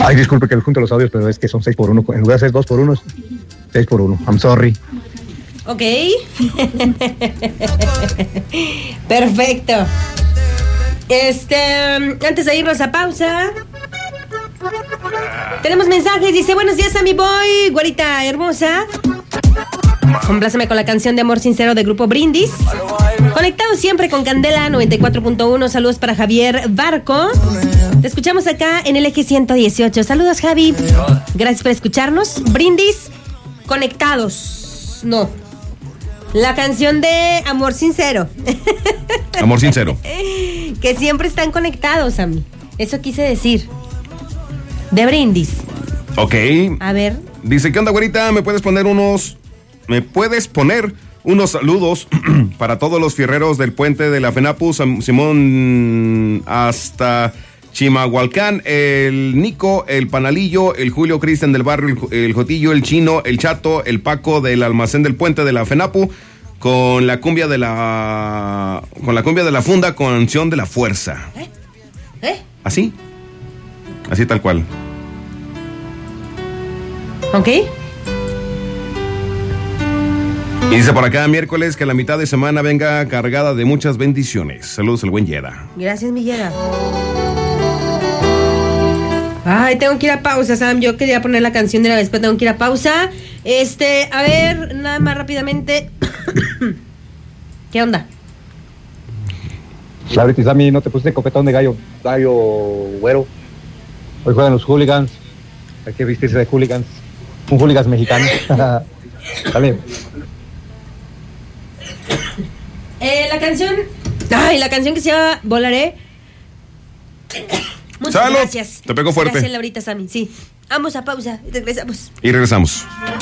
Ay, disculpe que junto los audios, pero es que son 6x1. En lugar de ser 2x1, 6x1. I'm sorry. Ok. Perfecto. Antes de irnos a pausa, tenemos mensajes. Dice: buenos días a mi boy, güerita hermosa. Compláceme con la canción de Amor Sincero de Grupo Brindis. Conectado siempre con Candela 94.1. Saludos para Javier Barco. Te escuchamos acá en el eje 118. Saludos, Javi. Gracias por escucharnos. Brindis, conectados. No. La canción de Amor Sincero. Amor Sincero. Que siempre están conectados a mí. Eso quise decir. De Brindis. Ok. A ver. Dice: ¿qué onda, güerita? ¿Me puedes poner unos saludos para todos los fierreros del puente de la FENAPU, Simón hasta Chimahualcán, el Nico, el Panalillo, el Julio Cristian del barrio, el Jotillo, el Chino, el Chato, el Paco del almacén del puente de la FENAPU, con la cumbia de la funda, canción de la fuerza? ¿Así? Así tal cual. Ok. Y dice por acá: miércoles, que la mitad de semana venga cargada de muchas bendiciones. Saludos, el buen Yeda. Gracias, mi Yeda. Ay, tengo que ir a pausa, Sam. Yo quería poner la canción de la vez, pero tengo que ir a pausa. A ver, nada más rápidamente. ¿Qué onda? Laurita y Sammy, ¿no te pusiste copetón de gallo güero? Hoy juegan los hooligans. Hay que vestirse de hooligans. Un hooligans mexicano. Dale. La canción que se llama Volaré. Muchas ¡Salud! gracias. Te pegó fuerte. Gracias, Laurita, Sammy. Sí. Vamos a pausa y regresamos.